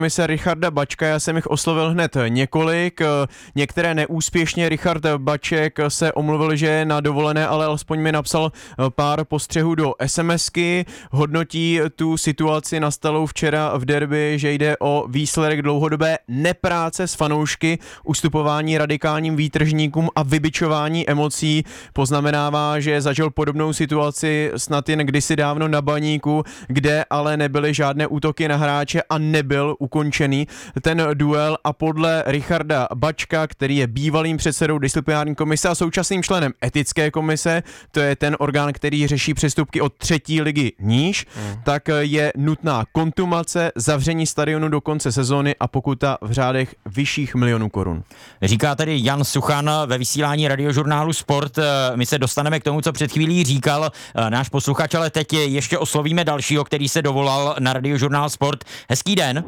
komise Richarda Bačka, já jsem jich oslovil hned několik, některé neúspěšně. Richard Baček se omluvil, že je na dovolené, ale alespoň mi napsal pár postřehů do SMSky, hodnotí tu situaci nastalou včera v derby, že jde o výsledek dlouhodobé nepráce s fanoušky, ustupování radikálním výtržníkům a vybičování emocí. Poznamenává, že zažil podobnou situaci snad jen kdysi dávno na Baníku, kde ale nebyly žádné útoky na hráče a nebyl ukončený ten duel, a podle Richarda Bačka, který je bývalým předsedou disciplinární komise a současným členem etické komise, to je ten orgán, který řeší přestupky od 3. ligy níž, tak je nutná kontumace, zavření stadionu do konce sezóny a pokuta v řádech vyšších milionů korun. Říká tady Jan Suchan ve vysílání radiožurnálu Sport. My se dostaneme k tomu, co před chvílí říkal náš posluchač, ale teď ještě oslovíme dalšího, který se dovolal na radiožurnál Sport. Hezký den.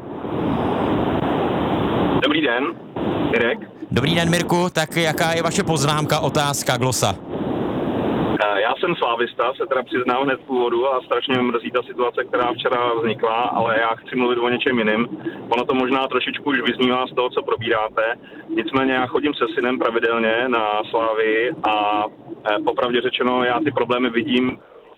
Dobrý den, Mirek. Dobrý den, Mirku. Tak jaká je vaše poznámka, otázka, glosa? Já jsem slávista, se teda přiznám hned v úvodu a strašně mě mrzí ta situace, která včera vznikla, ale já chci mluvit o něčem jiném. Ono to možná trošičku už vyznívá z toho, co probíráte. Nicméně já chodím se synem pravidelně na Slávii a popravdě řečeno já ty problémy vidím.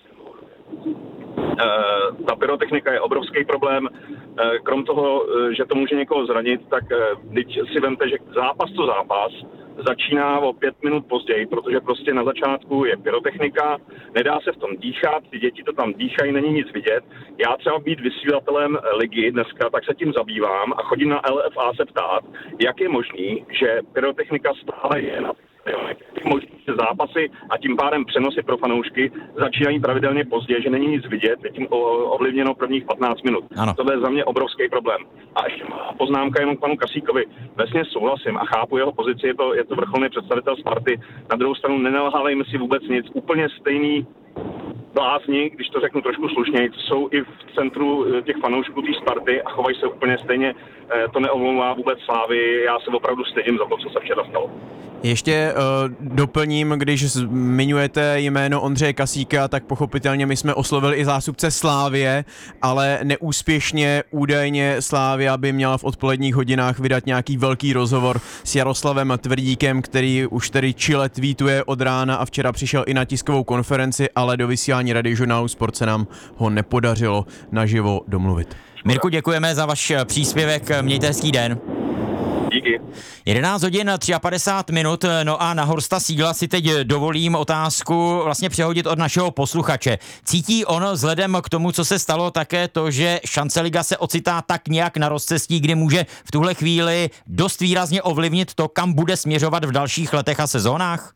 Ta pyrotechnika je obrovský problém. Krom toho, že to může někoho zranit, tak teď si vemte, že zápas co zápas začíná o 5 minut později, protože prostě na začátku je pyrotechnika, nedá se v tom dýchat, ty děti to tam dýchají, není nic vidět. Já třeba být vysílatelem ligy dneska, tak se tím zabývám a chodím na LFA se ptát, jak je možný, že pyrotechnika stále je na možný zápasy a tím pádem přenosy pro fanoušky začínají pravidelně pozdě, že není nic vidět, je tím ovlivněno prvních 15 minut. Ano. To je za mě obrovský problém. A ještě poznámka jenom k panu Kasíkovi. Vesně souhlasím a chápu jeho pozici, je to vrcholný představitel Sparty. Na druhou stranu nenalhávejme si vůbec nic. Úplně stejný blázni, když to řeknu trošku slušněji, jsou i v centru těch fanoušků té Sparty a chovají se úplně stejně. To neomlouvá vůbec Slávy. Já se opravdu stydím za to, co se včera stalo. Ještě doplním, když zmiňujete jméno Ondřeje Kasíka, tak pochopitelně my jsme oslovili i zástupce Slávie, ale neúspěšně údajně Slávia by měla v odpoledních hodinách vydat nějaký velký rozhovor s Jaroslavem Tvrdíkem, který už tedy čile tweetuje od rána a včera přišel i na tiskovou konferenci, ale do vysílání radiožurnálu Sport se nám ho nepodařilo naživo domluvit. Mirku, děkujeme za váš příspěvek, mějte hezký den. Díky. 11 hodin 53 minut, no a na Horsta Sígla si teď dovolím otázku vlastně přehodit od našeho posluchače. Cítí on vzhledem k tomu, co se stalo, také to, že šance liga se ocitá tak nějak na rozcestí, kdy může v tuhle chvíli dost výrazně ovlivnit to, kam bude směřovat v dalších letech a sezónách?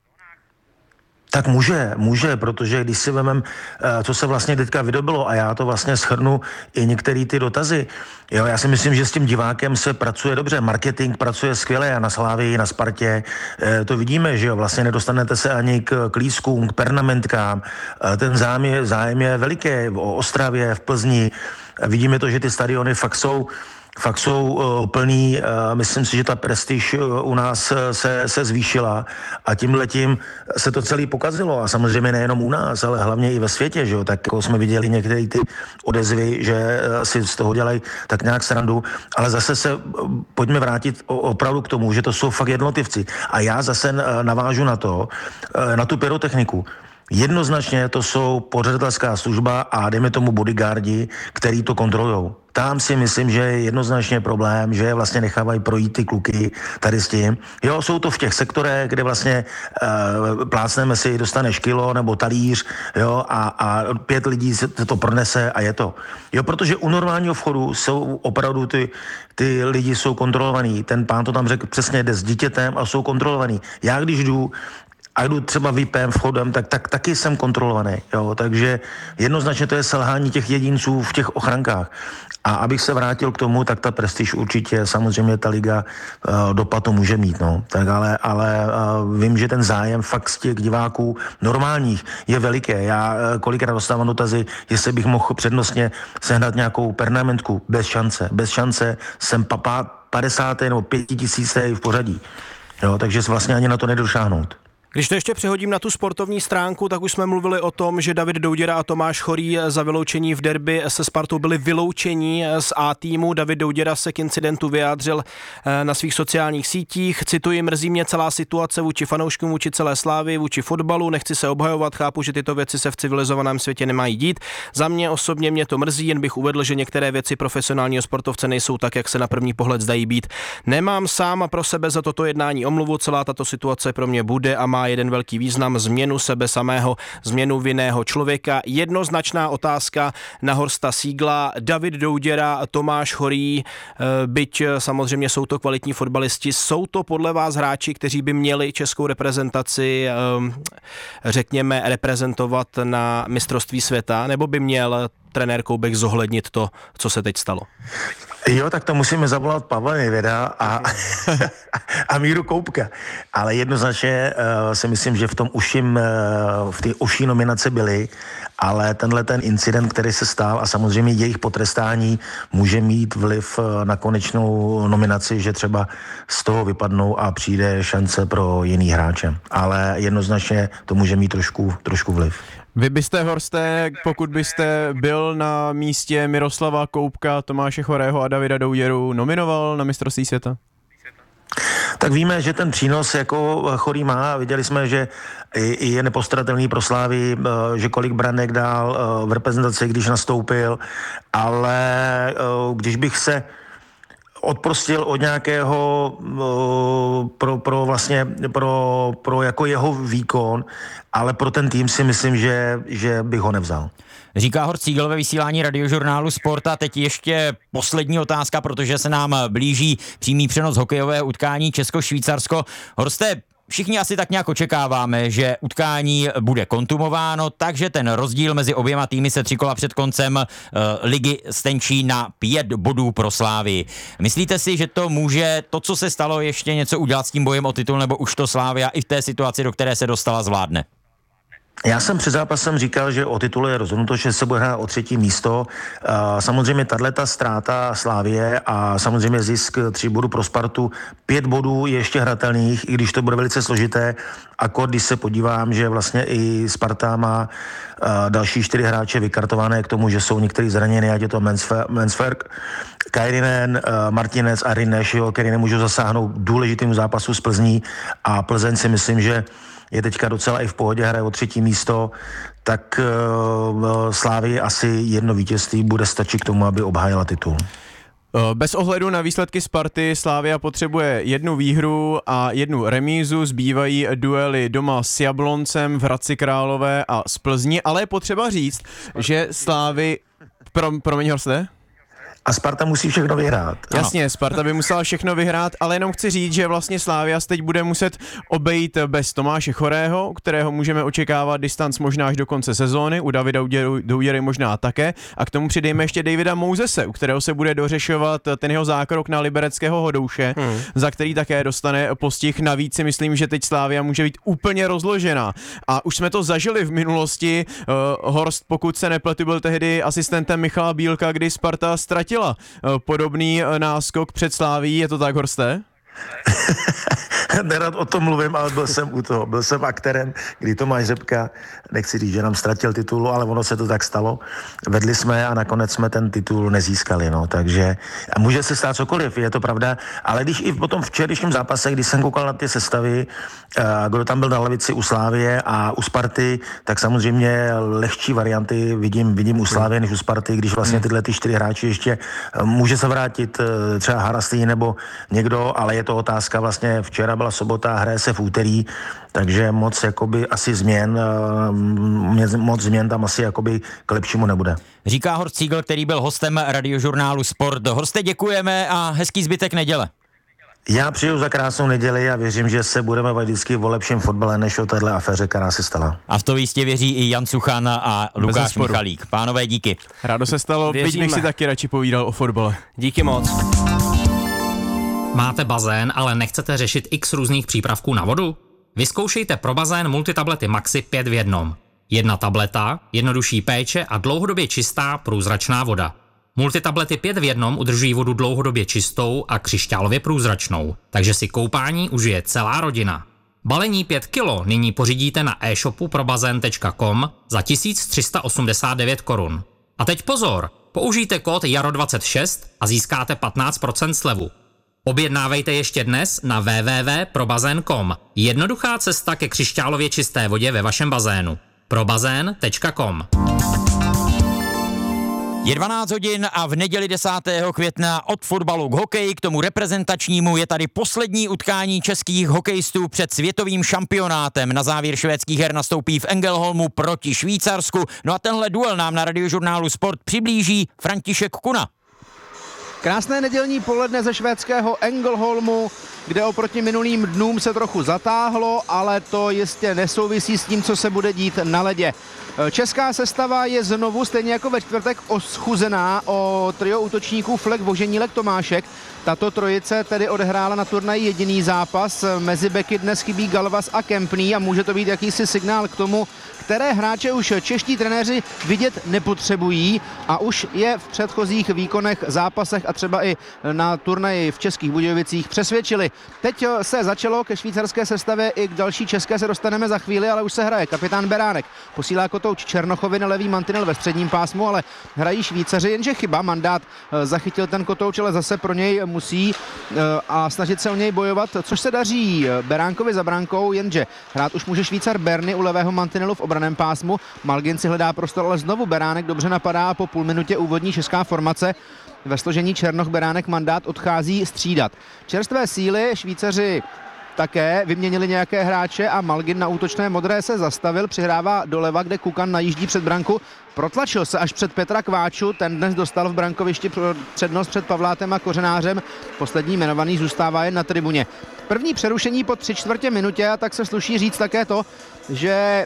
Tak může, protože když si vemem, co se vlastně teďka vydobilo a já to vlastně shrnu i některé ty dotazy. Jo, já si myslím, že s tím divákem se pracuje dobře, marketing pracuje skvěle a na Slávii, na Spartě, to vidíme, že jo, vlastně nedostanete se ani k lístkům, k pernamentkám, ten zájem je veliký o Ostravě, v Plzni, vidíme to, že ty stadiony fakt jsou plný, myslím si, že ta prestiž u nás se zvýšila a tímhletím se to celý pokazilo a samozřejmě nejenom u nás, ale hlavně i ve světě, že jo, tak jako jsme viděli některé ty odezvy, že si z toho dělají tak nějak srandu, ale zase se pojďme vrátit opravdu k tomu, že to jsou fakt jednotlivci a já zase navážu na tu pyrotechniku. Jednoznačně to jsou pořadatelská služba a dejme tomu bodyguardi, který to kontrolujou. Tam si myslím, že je jednoznačně problém, že vlastně nechávají projít ty kluky tady s tím. Jo, jsou to v těch sektorech, kde vlastně plácneme si, dostaneš kilo nebo talíř, jo, a 5 lidí se to pronese a je to. Jo, protože u normálního vchodu jsou opravdu ty lidi jsou kontrolovaní. Ten pán to tam řekl přesně, jde s dítětem a jsou kontrolovaní. Já když jdu třeba VIPem, vchodem, tak taky jsem kontrolovaný, jo, takže jednoznačně to je selhání těch jedinců v těch ochrankách. A abych se vrátil k tomu, tak ta prestiž určitě, samozřejmě ta liga dopad to může mít, no. Tak ale vím, že ten zájem fakt z těch diváků normálních je veliký. Já kolikrát dostávám dotazy, jestli bych mohl přednostně sehnat nějakou pernamentku, bez šance jsem 50. nebo 5 000 v pořadí. Jo, takže vlastně ani na to nedošáhnout. Když to ještě přehodím na tu sportovní stránku, tak už jsme mluvili o tom, že David Douděra a Tomáš Chorý za vyloučení v derby se Spartou byli vyloučení z A týmu. David Douděra se k incidentu vyjádřil na svých sociálních sítích. Cituji: mrzí mě celá situace vůči fanouškům, vůči celé Slávii, vůči fotbalu. Nechci se obhajovat, chápu, že tyto věci se v civilizovaném světě nemají dít. Za mě osobně mě to mrzí, jen bych uvedl, že některé věci profesionálního sportovce nejsou tak, jak se na první pohled zdají být. Nemám sám a pro sebe za toto jednání omluvu, celá tato situace pro mě bude a má jeden velký význam: změnu sebe samého, změnu vinného člověka. Jednoznačná otázka na Horsta Siegla. David Douděra, Tomáš Chorý, byť samozřejmě jsou to kvalitní fotbalisti, jsou to podle vás hráči, kteří by měli českou reprezentaci, řekněme, reprezentovat na mistrovství světa, nebo by měl trenér Koubek zohlednit to, co se teď stalo? Jo, tak to musíme zavolat Pavla Nejvěda a Míru Koubka. Ale jednoznačně si myslím, že v té uší nominace byli, ale ten incident, který se stal, a samozřejmě jejich potrestání může mít vliv na konečnou nominaci, že třeba z toho vypadnou a přijde šance pro jiný hráče. Ale jednoznačně to může mít trošku vliv. Vy byste, Horste, pokud byste byl na místě Miroslava Koubka, Tomáše Chorého a Davida Douděru, nominoval na mistrovství světa? Tak víme, že ten přínos jako Chorý má. Viděli jsme, že je nepostradatelný pro Slávii, že kolik branek dal v reprezentaci, když nastoupil, ale když bych se odprostil od nějakého pro jako jeho výkon, ale pro ten tým si myslím, že bych ho nevzal. Říká Horst Siegl ve vysílání Radiožurnálu Sport. A teď ještě poslední otázka, protože se nám blíží přímý přenos hokejového utkání Česko-Švýcarsko. Horste, všichni asi tak nějak očekáváme, že utkání bude kontumováno, takže ten rozdíl mezi oběma týmy se 3 kola před koncem ligy stenčí na 5 bodů pro Slávii. Myslíte si, že to může, to, co se stalo, ještě něco udělat s tím bojem o titul, nebo už to Slavia i v té situaci, do které se dostala, zvládne? Já jsem před zápasem říkal, že o titulu je rozhodnuto, že se bude hrát o 3. místo. Samozřejmě tato ztráta Slávie a samozřejmě zisk 3 bodů pro Spartu, 5 bodů je ještě hratelných, i když to bude velice složité. Když se podívám, že vlastně i Sparta má další 4 hráče vykartované k tomu, že jsou některý zraněny, ať je to Mansberg, Kairinen, Martinez a Rineš, který nemůžou zasáhnout důležitým zápasu z Plzní, a Plzeň si myslím, že je teďka docela i v pohodě, hraje o 3. místo, tak Slávii asi 1 vítězství bude stačit k tomu, aby obhájila titul. Bez ohledu na výsledky Sparty Slavia potřebuje 1 výhru a 1 remízu, zbývají duely doma s Jabloncem, v Hradci Králové a s Plzní, ale je potřeba říct, že Slávy... Promiň, Horste? A Sparta musí všechno vyhrát. Jasně, Sparta by musela všechno vyhrát, ale jenom chci říct, že vlastně Slavia teď bude muset obejít bez Tomáše Chorého, kterého můžeme očekávat distanc možná až do konce sezóny, u Davida Douděry možná také, a k tomu přidejme ještě Davida Mousese, u kterého se bude dořešovat ten jeho zákrok na libereckého Hodouše, za který také dostane postih. Navíc si myslím, že teď Slavia může být úplně rozložená. A už jsme to zažili v minulosti. Horst, pokud se nepletu, byl tehdy asistentem Michala Bílka, kdy Sparta ztratila podobný náskok před Slavií. Je to tak, Horste? Nerad o tom mluvím, ale byl jsem u toho. Byl jsem aktérem, kdy Tomáš Řepka, nechci říct, že nám ztratil titul, ale ono se to tak stalo. Vedli jsme a nakonec jsme ten titul nezískali. No. Takže a může se stát cokoliv, je to pravda. Ale když i potom v včerejším zápase, když jsem koukal na ty sestavy, kdo tam byl na lavici u Slávie a u Sparty, tak samozřejmě lehčí varianty vidím u Slávie než u Sparty, když vlastně tyhle 4 hráči ještě může se vrátit třeba Harastý nebo někdo, ale je to otázka vlastně, včera byla sobota, hraje se v úterý, takže moc jakoby asi moc změn tam asi jakoby k lepšímu nebude. Říká Horst Siegl, který byl hostem Radiožurnálu Sport. Horste, děkujeme a hezký zbytek neděle. Já přijdu za krásnou neděli a věřím, že se budeme bavit vždycky o lepším fotbale než o téhle aféře, která se stala. A v to jistě věří i Jan Suchan a Lukáš Michalík. Pánové, díky. Rádo se stalo, byť bych si taky radši povídal o fotbale. Díky moc. Máte bazén, ale nechcete řešit x různých přípravků na vodu? Vyzkoušejte pro bazén multitablety Maxi 5 v 1. 1 tableta, jednodušší péče a dlouhodobě čistá průzračná voda. Multitablety 5 v 1 udržují vodu dlouhodobě čistou a křišťálově průzračnou, takže si koupání užije celá rodina. Balení 5 kg nyní pořídíte na e-shopu probazen.com za 1389 korun. A teď pozor, použijte kód JARO26 a získáte 15% slevu. Objednávejte ještě dnes na www.probazen.com. Jednoduchá cesta ke křišťálově čisté vodě ve vašem bazénu. probazen.com. Je 12 hodin a v neděli 10. května od fotbalu k hokeji, k tomu reprezentačnímu je tady poslední utkání českých hokejistů před světovým šampionátem. Na závěr švédských her nastoupí v Ängelholmu proti Švýcarsku. No a tenhle duel nám na Radiožurnálu Sport přiblíží František Kuna. Krásné nedělní poledne ze švédského Ängelholmu, kde oproti minulým dnům se trochu zatáhlo, ale to jistě nesouvisí s tím, co se bude dít na ledě. Česká sestava je znovu, stejně jako ve čtvrtek, oschuzená o trio útočníků Flek, Voženílek, Tomášek. Tato trojice tedy odehrála na turnaji jediný zápas. Mezi beky dnes chybí Galvas a Kempný a může to být jakýsi signál k tomu, které hráče už čeští trenéři vidět nepotřebují a už je v předchozích výkonech, zápasech a třeba i na turnaji v Českých Budějovicích přesvědčili. Teď se začalo, ke švýcarské sestavě i k další české se dostaneme za chvíli, ale už se hraje. Kapitán Beránek posílá kotouč Černochovi na levý mantinel ve středním pásmu, ale hrají Švýcaři, jenže chyba. Mandát zachytil ten kotouč, ale zase pro něj musí a snažit se o něj bojovat, což se daří Beránkovi za brankou, jenže hrát už může Švýcar Berny u levého mantinelu v obraném pásmu. Malgin si hledá prostor, ale znovu Beránek dobře napadá a po půl minutě úvodní česká formace. Ve složení Černoch, Beránek, Mandát odchází střídat. Čerstvé síly Švýcaři také vyměnili nějaké hráče a Malgin na útočné modré se zastavil, přihrává doleva, kde Kukan najíždí před branku. Protlačil se až před Petra Kváču, ten dnes dostal v brankovišti přednost před Pavlátem a Kořenářem. Poslední jmenovaný zůstává jen na tribuně. První přerušení po 3/4 minutě a tak se sluší říct také to, že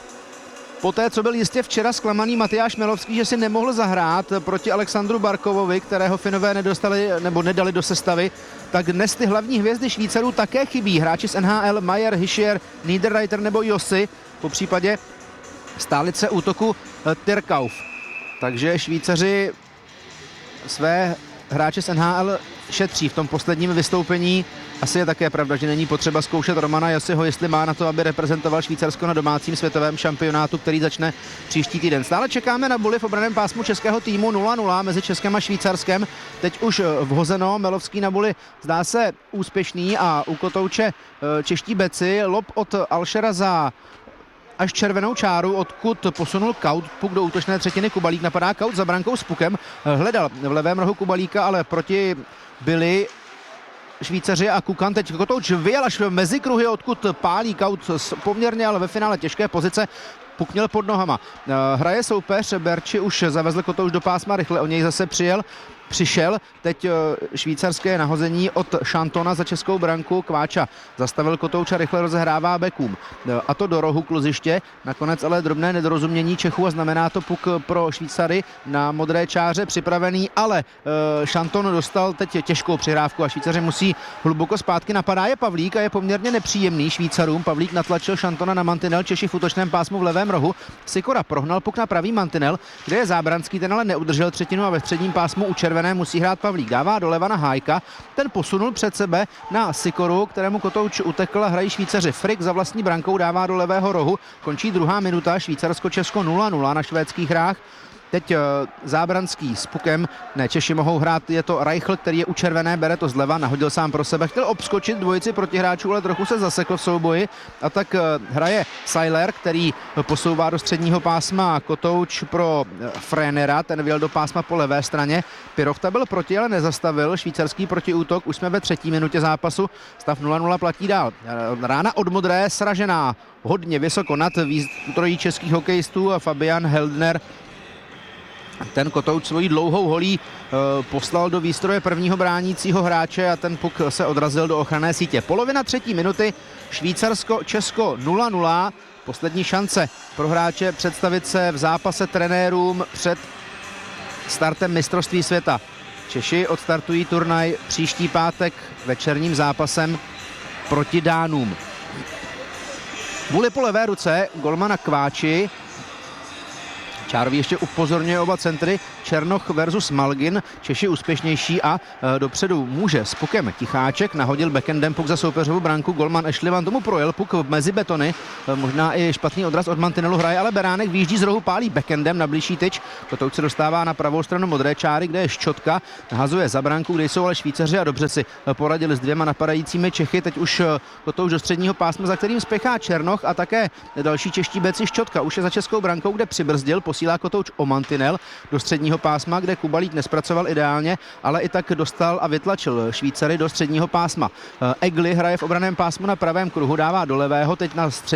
poté, co byl jistě včera zklamaný Matyáš Melovský, že si nemohl zahrát proti Alexandru Barkovovi, kterého Finové nedostali nebo nedali do sestavy, tak dnes ty hlavní hvězdy Švýcarů také chybí. Hráči z NHL Mayer, Hischier, Niederreiter nebo Jossi, po případě stálice útoku Tyrkauf. Takže Švýcaři své hráče z NHL šetří v tom posledním vystoupení. Asi je také pravda, že není potřeba zkoušet Romana Jossiho, jestli má na to, aby reprezentoval Švýcarsko na domácím světovém šampionátu, který začne příští týden. Stále čekáme na buly v obranném pásmu českého týmu 0-0 mezi Českem a Švýcarskem. Teď už vhozeno, Melovský na buly zdá se úspěšný a u kotouče čeští beci. Lob od Alšera za až červenou čáru, odkud posunul Kaut, puk do útočné třetiny, Kubalík napadá, Kaut za brankou s pukem, hledal v levém rohu Kubalíka, ale proti byli Švýcaři a Kukan. Teď kotouč vyjel až mezi kruhy, odkud pálí Kaut poměrně, ale ve finále těžké pozice, puk měl pod nohama. Hraje soupeř, Berči už zavezl kotouč do pásma, rychle o něj zase přišel. Teď švýcarské nahození od Šantona za českou branku. Kváča zastavil kotouča, rychle rozehrává bekům. A to do rohu kluziště. Nakonec ale drobné nedorozumění Čechů a znamená to puk pro Švýcary na modré čáře připravený, ale Šanton dostal teď těžkou přihrávku a Švýcaři musí hluboko zpátky. Napadá je Pavlík a je poměrně nepříjemný Švýcarům. Pavlík natlačil Šantona na mantinel, Češi v útočném pásmu v levém rohu. Sikora prohnal puk na pravý mantinel, kde je Zábranský, ten ale neudržel třetinu a ve středním pásmu u červené musí hrát Pavlík. Dává doleva na Hájka, ten posunul před sebe na Sikoru, kterému kotouč utekl a hrají Švýcaři. Frik za vlastní brankou dává do levého rohu. Končí druhá minuta, Švýcarsko-Česko 0-0 na švédských hrách. Teď Zábranský s pukem, ne, Češi mohou hrát, je to Reichl, který je u červené, bere to zleva, nahodil sám pro sebe, chtěl obskočit dvojici protihráčů, ale trochu se zasekl v souboji a tak hraje Seiler, který posouvá do středního pásma kotouč pro Frenera, ten vyjel do pásma po levé straně. Pirochta byl proti, ale nezastavil švýcarský protiútok, už jsme ve 3. minutě zápasu, stav 0-0 platí dál. Rána od modré, sražená hodně vysoko nad trojí českých hokejistů a Fabian Heldner ten kotouč svojí dlouhou holí poslal do výstroje prvního bránícího hráče a ten puk se odrazil do ochranné sítě. Polovina 3. minuty, Švýcarsko-Česko 0-0. Poslední šance pro hráče představit se v zápase trenérům před startem mistrovství světa. Češi odstartují turnaj příští pátek večerním zápasem proti Dánům. Buly po levé ruce golmana Kváči. Čárový ještě upozorňuje oba centry, Černoch versus Malgin, Češi úspěšnější a dopředu může s pukem Ticháček, nahodil backendem puk za soupeřovu branku, golman Ashley Van tomu projel puk mezi betony, možná i špatný odraz od mantinelu hraje, ale Beránek výjíždí z rohu, pálí backendem na blížší tyč, Kotouč se dostává na pravou stranu modré čáry, kde je Ščotka, nahazuje za branku, kde jsou ale Švýcaři a dobře si poradili s dvěma napadajícími Čechy, teď už Kotouč do středního pásma, za kterým spěchá Černoch a také další čeští beci. Ščotka už je za českou brankou, kde přibrzdil, posílá Kotouč o mantinel do středního pásma, kde Kubalík nespracoval ideálně, ale i tak dostal a vytlačil Švýcary do středního pásma. Egli hraje v obraném pásmu na pravém kruhu, dává do levého, teď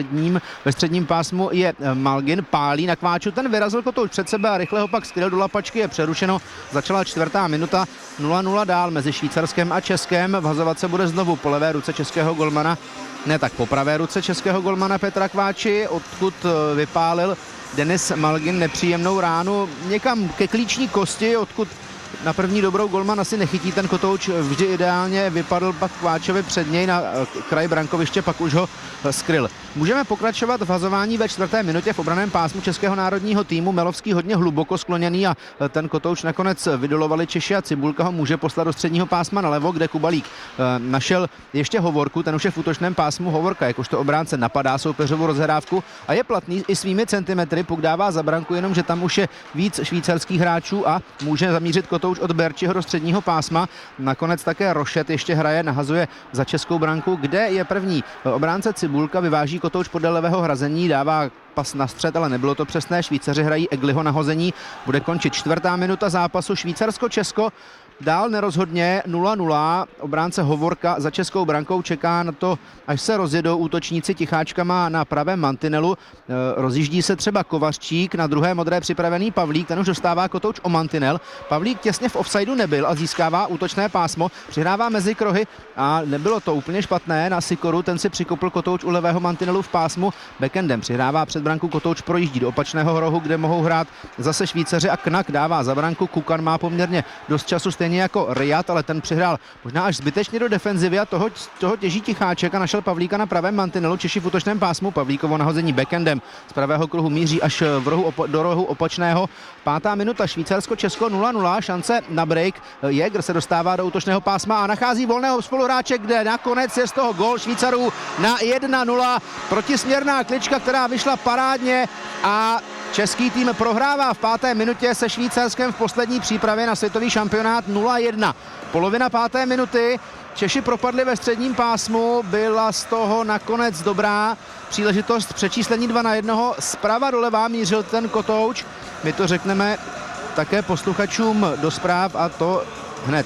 ve středním pásmu je Malgin, pálí na Kváču, ten vyrazil Kotouč před sebe a rychle ho pak skryl do lapačky, je přerušeno, začala 4. minuta, 0-0 dál mezi Švýcarskem a Českem, vhazovat se bude znovu po levé ruce českého golmana, ne tak po pravé ruce českého golmana Petra Kváči, odkud vypálil Denis Malgin nepříjemnou ránu někam ke klíční kosti, odkud na první dobrou golman asi nechytí ten Kotouč, vždy ideálně vypadl pak Kváčovi před něj na kraj brankoviště, pak už ho skryl. Můžeme pokračovat v hazování ve 4. minutě v obraném pásmu českého národního týmu. Melovský hodně hluboko skloněný a ten Kotouč nakonec vydolovali Češi a Cibulka ho může poslat do středního pásma nalevo, kde Kubalík našel ještě Hovorku, ten už je v útočném pásmu. Hovorka jakožto obránce napadá soupeřovou rozhrávku a je platný i svými centimetry, puk dává za branku, jenomže tam už je víc švýcarských hráčů a může zamířit Kotouč od Berčiho do středního pásma. Nakonec také Rošet ještě hraje, nahazuje za českou branku, kde je první obránce Cibulka, vyváží Kotouč podle levého hrazení, dává pas na střed, ale nebylo to přesné. Švýcaři hrají Egliho nahození. Bude končit 4. minuta zápasu. Švýcarsko-Česko dál nerozhodně 0-0. Obránce Hovorka za českou brankou čeká na to, až se rozjedou útočníci. Ticháčka má na pravém mantinelu. Rozjíždí se třeba Kovařčík, na druhé modré připravený Pavlík, ten už dostává Kotouč o mantinel. Pavlík těsně v offsideu nebyl a získává útočné pásmo. Přihrává mezi krohy a nebylo to úplně špatné na Sikoru, ten si přikopl Kotouč u levého mantinelu v pásmu. Backendem přihrává před branku, Kotouč projíždí do opačného rohu, kde mohou hrát zase Švýcaři a Knak dává za branku. Kukan má poměrně dost času, stejně jako Riyad, ale ten přihrál možná až zbytečně do defenzivy a toho těží Ticháček a našel Pavlíka na pravém mantinelu. Češi v útočném pásmu, Pavlíkovo nahození backendem z pravého kruhu míří až do rohu opačného. 5. minuta, Švýcarsko-Česko 0-0, šance na break. Jäger se dostává do útočného pásma a nachází volného spoluhráče, kde nakonec je z toho gól Švýcarů na 1-0. Protisměrná klička, která vyšla parádně a český tým prohrává v 5. minutě se Švýcarskem v poslední přípravě na světový šampionát 0-1. Polovina 5. minuty, Češi propadli ve středním pásmu, byla z toho nakonec dobrá příležitost přečíslení 2-1. Zprava doleva mířil ten Kotouč. My to řekneme také posluchačům do zpráv a to hned.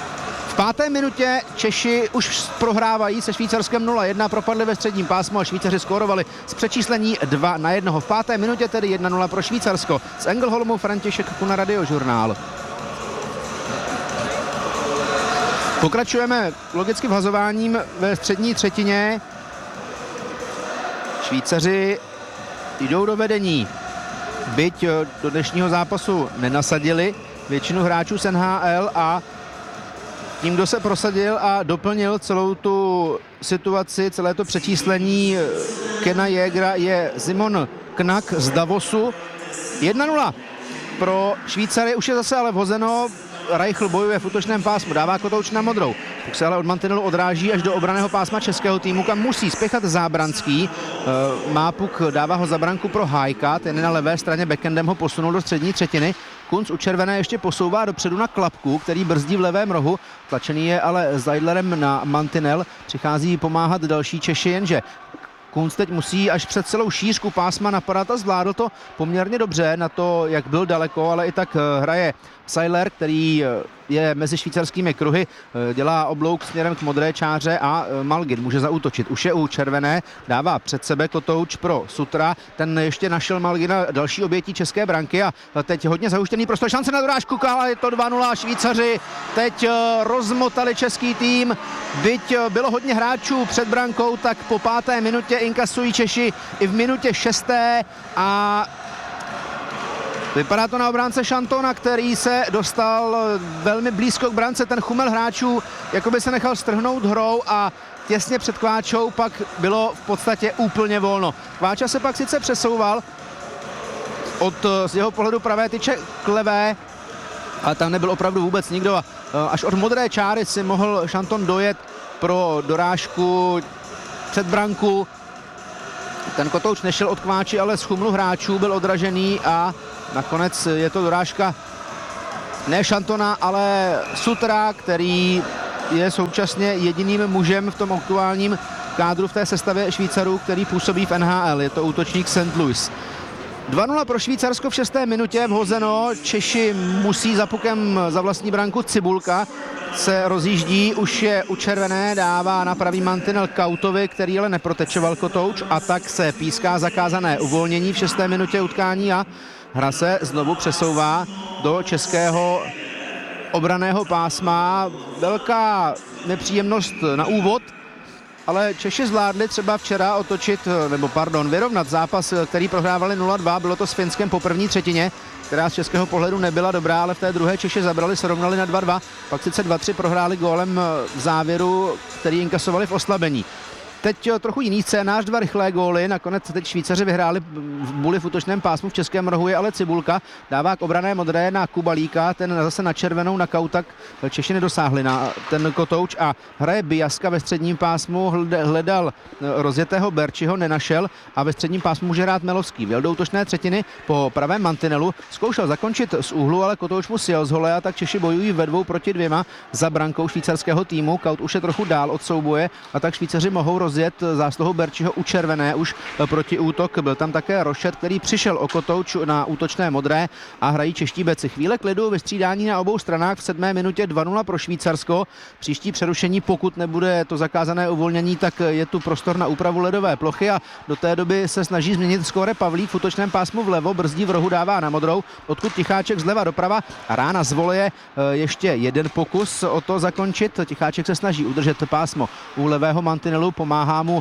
V 5. minutě Češi už prohrávají se Švýcarskem 0-1, propadli ve středním pásmu a Švýcaři skórovali z přečíslení 2-1. V 5. minutě tedy 1-0 pro Švýcarsko. Z Engelholmu František Kuna, Radiožurnál. Pokračujeme logicky vhazováním ve střední třetině. Švýcaři jdou do vedení. Byť do dnešního zápasu nenasadili většinu hráčů z NHL a tím, kdo se prosadil a doplnil celou tu situaci, celé to přečíslení Kena Jägera, je Simon Knak z Davosu. 1-0 pro Švýcary, už je zase ale vhozeno. Reichl bojuje v útočném pásmu, dává Kotouč na modrou. Puk se ale od mantinelu odráží až do obranného pásma českého týmu, kam musí spěchat Zábranský. Má puk, dává ho za branku pro Hájka, ten na levé straně backendem ho posunul do střední třetiny. Kunc u červené ještě posouvá dopředu na Klapku, který brzdí v levém rohu. Tlačený je ale Zeidlerem na mantinel. Přichází pomáhat další Češi, jenže Kunc teď musí až před celou šířku pásma napadat a zvládl to poměrně dobře na to, jak byl daleko, ale i tak hraje Seiler, který je mezi švýcarskými kruhy, dělá oblouk směrem k modré čáře a Malgin může zaútočit. Už je u červené, dává před sebe Kotouč pro Sutra, ten ještě našel Malgina další obětí české branky a teď hodně zahuštěný prostor, šance na dorážku, ale je to 2-0, Švýcaři teď rozmotali český tým, byť bylo hodně hráčů před brankou, tak po 5. minutě inkasují Češi i v minutě 6. a vypadá to na obránce Šantona, který se dostal velmi blízko k brance. Ten chumel hráčů jakoby se nechal strhnout hrou a těsně před Kváčou pak bylo v podstatě úplně volno. Kváča se pak sice přesouval, z jeho pohledu pravé tyče k levé, ale tam nebyl opravdu vůbec nikdo a až od modré čáry si mohl Šanton dojet pro dorážku před branku. Ten kotouč nešel od kváči, ale z chumlu hráčů byl odražený a nakonec je to dorážka ne Šantona, ale Sutra, který je současně jediným mužem v tom aktuálním kádru v té sestavě Švýcarů, který působí v NHL. Je to útočník St. Louis. 2-0 pro Švýcarsko v 6. minutě vhozeno. Češi musí za pukem za vlastní branku. Cibulka se rozjíždí, už je u červené, dává na pravý mantinel Kautovi, který ale neprotečoval kotouč a tak se píská zakázané uvolnění v 6. minutě utkání a hra se znovu přesouvá do českého obranného pásma. Velká nepříjemnost na úvod, ale Češi zvládli třeba včera vyrovnat zápas, který prohrávali 0-2, bylo to s Finskem po první třetině, která z českého pohledu nebyla dobrá, ale v té druhé Češi zabrali, srovnali na 2-2, pak sice 2-3 prohráli gólem v závěru, který inkasovali v oslabení. Teď trochu jiný scénář, 2 rychlé góly, nakonec teď Švýcaři vyhráli v buli v útočném pásmu v Českém rohu, ale Cibulka dává k obrané modré na Kubalíka, ten zase na červenou na Kautak, Češi nedosáhli na ten kotouč a hraje Bijaska ve středním pásmu, hledal rozjetého Berčiho, nenašel a ve středním pásmu může hrát Melovský. Vyjel do útočné třetiny po pravém mantinelu, zkoušel zakončit z úhlu, ale kotouč mu sjel z hole a tak Češi bojují ve 2-2 za brankou švýcarského týmu. Kaut už je trochu dál od souboje a tak Švýcaři mohou rozjet zásluhou Berčiho u červené už proti útok. Byl tam také Rošet, který přišel o kotouč na útočné modré a hrají čeští beci. Chvíle klidu, vystřídání na obou stranách v 7. minutě 2-0 pro Švýcarsko. Příští přerušení, pokud nebude to zakázané uvolnění, tak je tu prostor na úpravu ledové plochy a do té doby se snaží změnit skóre Pavlík v útočném pásmu vlevo, brzdí v rohu, dává na modrou, odkud Ticháček zleva doprava a rána z voleje ještě jeden pokus o to zakončit. Ticháček se snaží udržet pásmo u levého mantinelu, pomáhá mu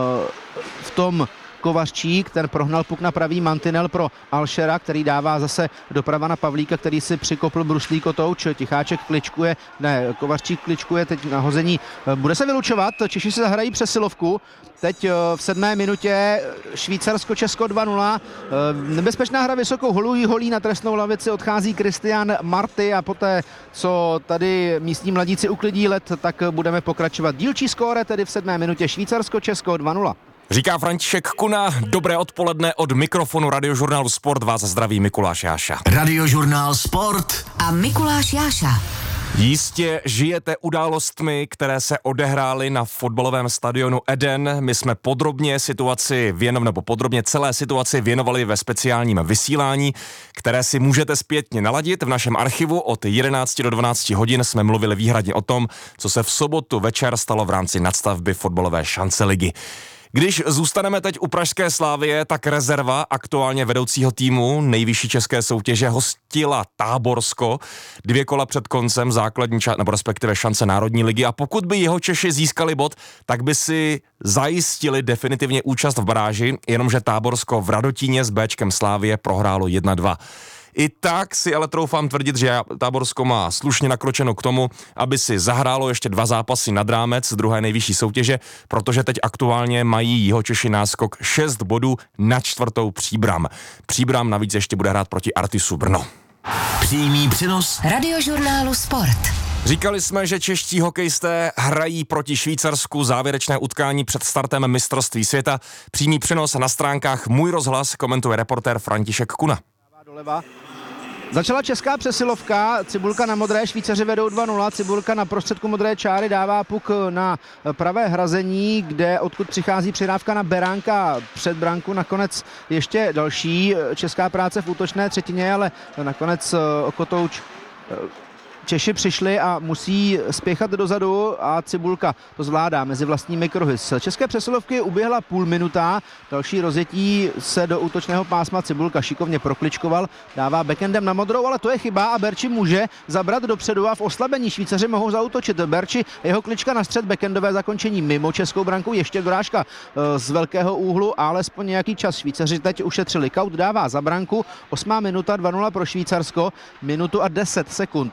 v tom Kovařčík, ten prohnal puk na pravý mantinel pro Alšera, který dává zase doprava na Pavlíka, který si přikopl bruslí kotouč. Ticháček kličkuje, Kovařčík kličkuje teď na hození. Bude se vylučovat, Češi se zahrají přesilovku. Teď v 7. minutě Švýcarsko-Česko 2-0. Nebezpečná hra vysokou holí na trestnou lavici, odchází Christian Marty a poté, co tady místní mladíci uklidí led, tak budeme pokračovat. Dílčí skóre tedy v 7. minutě Švýcarsko-Česko 2-0. Říká František Kuna, dobré odpoledne od mikrofonu Radiožurnálu Sport, vás zdraví Mikuláš Jáša. Radiožurnál Sport a Mikuláš Jáša. Jistě žijete událostmi, které se odehrály na fotbalovém stadionu Eden. My jsme podrobně celé situaci věnovali ve speciálním vysílání, které si můžete zpětně naladit. V našem archivu od 11 do 12 hodin jsme mluvili výhradně o tom, co se v sobotu večer stalo v rámci nadstavby fotbalové šance ligy. Když zůstaneme teď u pražské Slavie, tak rezerva aktuálně vedoucího týmu nejvyšší české soutěže hostila Táborsko 2 kola před koncem základní nebo respektive šance národní ligy a pokud by jeho Češi získali bod, tak by si zajistili definitivně účast v baráži, jenomže Táborsko v Radotíně s Bčkem Slavie prohrálo 1-2. I tak si ale troufám tvrdit, že Táborsko má slušně nakročeno k tomu, aby si zahrálo ještě 2 zápasy nad rámec druhé nejvyšší soutěže, protože teď aktuálně mají Jihočeši náskok 6 bodů na 4. Příbram. Příbram navíc ještě bude hrát proti Artisu Brno. Přímý přenos Radiožurnálu Sport. Říkali jsme, že čeští hokejisté hrají proti Švýcarsku závěrečné utkání před startem mistrovství světa. Přímý přenos na stránkách Můj rozhlas komentuje reportér František Kuna. Začala česká přesilovka, Cibulka na modré, Švýcaři vedou 2-0, Cibulka na prostředku modré čáry dává puk na pravé hrazení, odkud přichází přidávka na Beránka před branku, nakonec ještě další česká práce v útočné třetině, ale nakonec o kotouč Češi přišli a musí spěchat dozadu a Cibulka to zvládá mezi vlastními kruhy. Z české přesilovky uběhla půl minuta, další rozjetí se do útočného pásma, Cibulka šikovně prokličkoval, dává backendem na modrou, ale to je chyba a Berči může zabrat dopředu a v oslabení Švýcaři mohou zaútočit. Berči, jeho klička na střed, backendové zakončení mimo českou branku, ještě dorážka z velkého úhlu, alespoň nějaký čas Švýcaři teď ušetřili. Kaut dává za branku, 8. minuta 2-0 pro Švýcarsko, minutu a 10 sekund před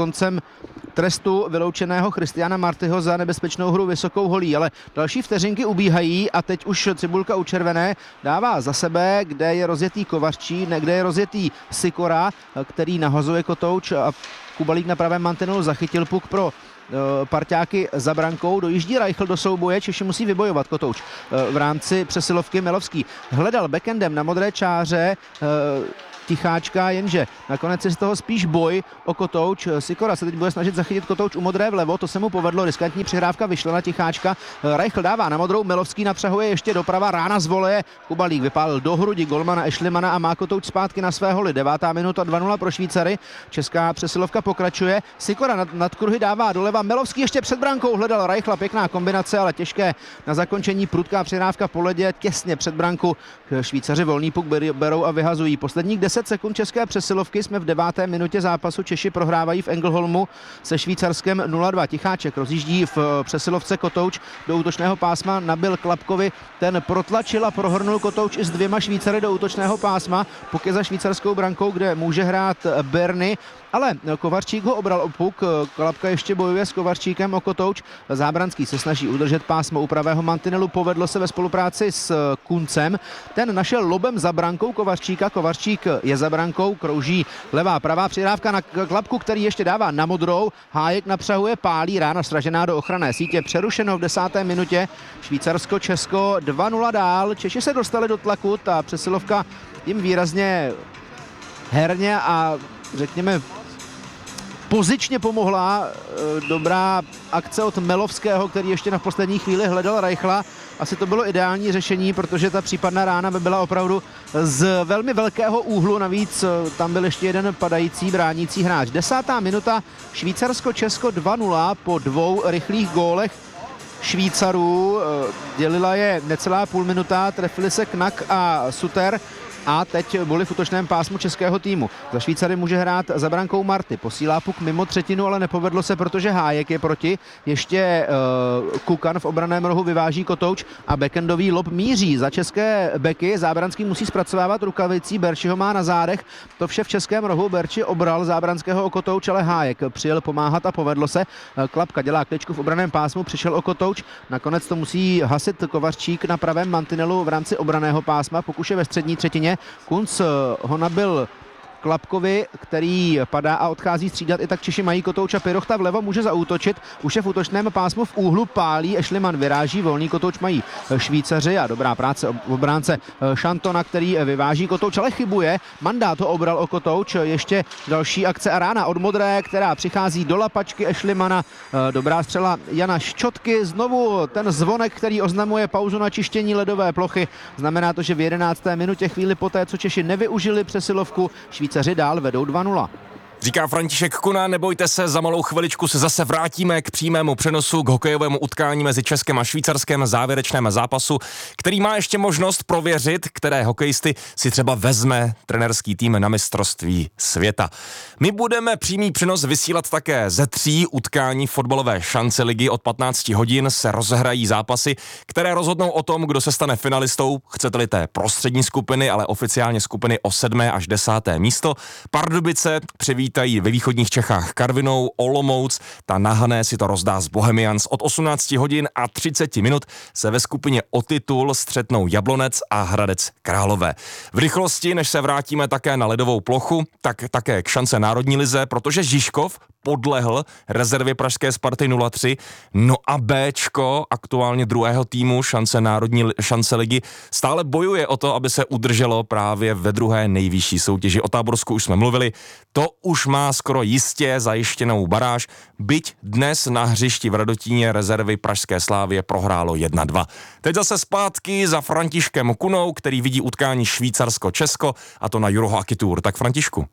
koncem trestu vyloučeného Christiana Martyho za nebezpečnou hru vysokou holí, ale další vteřinky ubíhají a teď už cibulka u červené dává za sebe, kde je rozjetý Kovařík, kde je rozjetý Sikora, který nahazuje kotouč a Kubalík na pravém mantinelu zachytil puk pro parťáky za brankou, dojíždí Reichl do souboje, Češi musí vybojovat kotouč v rámci přesilovky. Melovský hledal backendem na modré čáře Ticháčka, jenže nakonec je z toho spíš boj o kotouč. Sikora se teď bude snažit zachytit kotouč u modré vlevo, to se mu povedlo, riskantní přihrávka vyšla na Ticháčka. Reichl dává na modrou, Melovský napřahuje ještě doprava, rána z voleje, Kubalík vypálil do hrudi golmana Ešlimana a má kotouč zpátky na své holi. 9. minuta, 2-0 pro Švýcary, česká přesilovka pokračuje, Sikora nad kruhy dává doleva, Melovský ještě před brankou hledal Reichla, pěkná kombinace, ale těžké na zakončení, prudká přihrávka po ledě, těsně před branku. Švýcaři volný puk berou a vyhazují. Posledních 10 sekund české přesilovky, jsme v 9. minutě zápasu, Češi prohrávají v Engelholmu se Švýcarskem 0-2. Ticháček rozjíždí v přesilovce kotouč do útočného pásma, nabil Klapkovi, ten protlačil a prohrnul kotouč i s 2 Švýcary do útočného pásma, puk je za švýcarskou brankou, kde může hrát Berny, ale Kovařík ho obral o puk, Klapka ještě bojuje s Kovaříkem o kotouč, Zábranský se snaží udržet pásmo u pravého mantinelu, povedlo se ve spolupráci s Kuncem, ten našel lobem za brankou Kovaříka, Kovařík je za brankou, krouží levá pravá přihrávka na Klapku, který ještě dává na modrou, Hájek napřahuje, pálí, rána sražená do ochranné sítě, přerušeno v 10. minutě, Švýcarsko-Česko 2-0 dál, Češi se dostali do tlaku, ta přesilovka jim výrazně herně a řekněme pozičně pomohla, dobrá akce od Melovského, který ještě na poslední chvíli hledal Reichla. Asi to bylo ideální řešení, protože ta případná rána by byla opravdu z velmi velkého úhlu, navíc tam byl ještě jeden padající bránící hráč. 10. minuta, Švýcarsko-Česko 2-0 po 2 rychlých gólech Švýcarů. Dělila je necelá půl minuta, trefili se Knack a Suter. A teď byli v útočném pásmu českého týmu. Za Švýcary může hrát za brankou Marty. Posílá puk mimo třetinu, ale nepovedlo se, protože Hájek je proti. Ještě Kukan v obraném rohu vyváží kotouč a backendový lob míří. Za české beky Zábranský musí zpracovávat rukavicí, Berči ho má na zádech. To vše v českém rohu, Berči obral Zábranského o kotouč, ale Hájek přijel pomáhat a povedlo se. Klapka dělá kličku v obraném pásmu, přišel o kotouč. Nakonec to musí hasit Kovařík na pravém mantinelu v rámci obraného pásma, pokud je ve střední třetině. Kunc ho nabil Klapkovi, který padá a odchází střídat, i tak Češi mají kotouč a Pirochta vlevo může zaútočit, už je v útočném pásmu v úhlu, pálí, Ešliman vyráží, volný kotouč mají Švýcaři a dobrá práce obránce Šantona, který vyváží kotouč, ale chybuje, Mandát ho obral o kotouč, ještě další akce a rána od modré, která přichází do lapačky Ešlimana, dobrá střela Jana Ščotky, znovu ten zvonek, který oznamuje pauzu na čištění ledové plochy, znamená to, že v 11. minutě, chvíli poté, co Češi nevyužili přesilovku, Švýcaři dál vedou 2-0. Říká František Kuna, nebojte se, za malou chviličku se zase vrátíme k přímému přenosu, k hokejovému utkání mezi Českem a Švýcarskem, závěrečném zápasu, který má ještě možnost prověřit, které hokejisty si třeba vezme trenérský tým na mistrovství světa. My budeme přímý přenos vysílat také ze 3 utkání fotbalové šance ligy. Od 15 hodin se rozehrají zápasy, které rozhodnou o tom, kdo se stane finalistou, chcete-li té prostřední skupiny, ale oficiálně skupiny o 7. až 10. místo. Pardubice přivítají ve východních Čechách Karvinou, Olomouc, ta na Hané si to rozdá z Bohemians. Od 18 hodin a 30 minut se ve skupině o titul střetnou Jablonec a Hradec Králové. V rychlosti, než se vrátíme také na ledovou plochu, tak také k šance národní lize, protože Žižkov podlehl rezervě pražské Sparty 0-3, no a Bčko, aktuálně druhého týmu šance ligy, stále bojuje o to, aby se udrželo právě ve druhé nejvyšší soutěži. O Táborsku už jsme mluvili, to už má skoro jistě zajištěnou baráž, byť dnes na hřišti v Radotíně rezervy pražské Slávie prohrálo 1-2. Teď zase zpátky za Františkem Kunou, který vidí utkání Švýcarsko-Česko, a to na Eurohockey Tour. Tak Františku.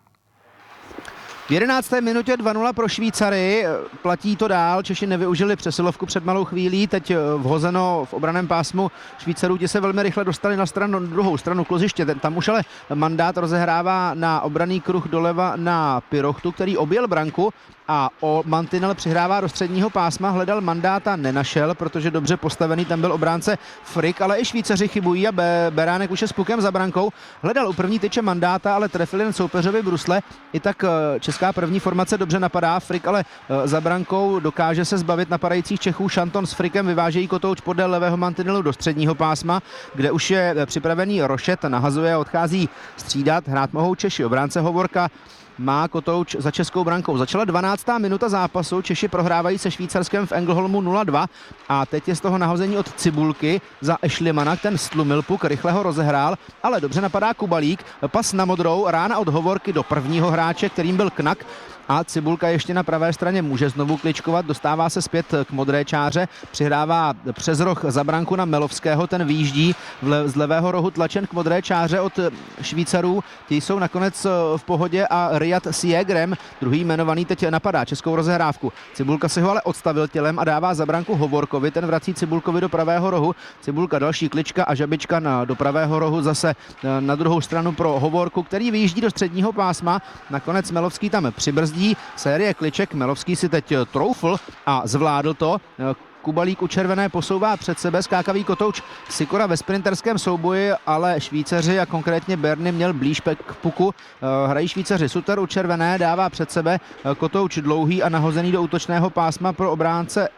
V 11. minutě 2-0 pro Švýcary, platí to dál, Češi nevyužili přesilovku před malou chvílí, teď vhozeno v obraném pásmu Švýcarů, ti se velmi rychle dostali na druhou stranu kloziště, tam už ale Mandát rozehrává na obranný kruh doleva na Pirochtu, který objel branku a o mantinel přihrává do středního pásma, hledal mandáta, nenašel, protože dobře postavený tam byl obránce Frick, ale i Švýcaři chybují a Beránek už je s pukem za brankou. Hledal u první tyče mandáta, ale trefil jen soupeřovi brusle. I tak česká první formace dobře napadá, Frick ale za brankou dokáže se zbavit napadajících Čechů. Šanton s Frickem vyvážejí kotouč podél levého mantinelu do středního pásma, kde už je připravený Rošet, nahazuje a odchází střídat. Hrát mohou Češi, obránce Hovorka má kotouč za českou brankou. Začala 12. minuta zápasu, Češi prohrávají se Švýcarskem v Engelholmu 0-2 a teď je z toho nahození od Cibulky za Ešlimana, ten stlumil puk, rychle ho rozehrál, ale dobře napadá Kubalík, pas na modrou, rána od Hovorky do prvního hráče, kterým byl Knak, a Cibulka ještě na pravé straně může znovu kličkovat, dostává se zpět k modré čáře, přihrává přes roh za branku na Melovského, ten výjíždí z levého rohu tlačen k modré čáře od Švýcarů, ti jsou nakonec v pohodě a Riyad s Jägerem, druhý jmenovaný, teď napadá českou rozehrávku. Cibulka si ho ale odstavil tělem a dává za branku Hovorkovi, ten vrací Cibulkovi do pravého rohu, Cibulka další klička a žabička do pravého rohu zase na druhou stranu pro Hovorku, který vyjíždí do středního pásma, nakonec Melovský tam přibrzdí, série kliček, Melovský si teď troufl a zvládl to. Kubalík u červené posouvá před sebe, skákavý kotouč Sikora ve sprinterském souboji, ale Švýcaři a konkrétně Berny měl blíž k puku. Hrají Švýcaři, Suter u červené dává před sebe kotouč dlouhý a nahozený do útočného pásma pro obránce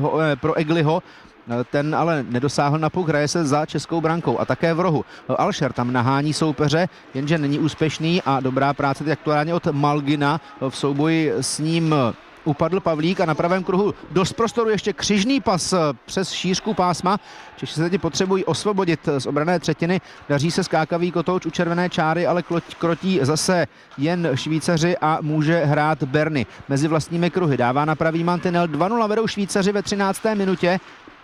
Egliho. Ten ale nedosáhl na puk, hraje se za českou brankou a také v rohu. Alšer tam nahání soupeře, jenže není úspěšný a dobrá práce teď aktuálně od Malgina. V souboji s ním upadl Pavlík a na pravém kruhu dost prostoru ještě křižný pas přes šířku pásma. Češi se teď potřebují osvobodit z obranné třetiny. Daří se skákavý kotouč u červené čáry, ale krotí zase jen Švýcaři a může hrát Berny. Mezi vlastními kruhy dává na pravý mantinel. 2-0 vedou Švýcaři ve 13. minutě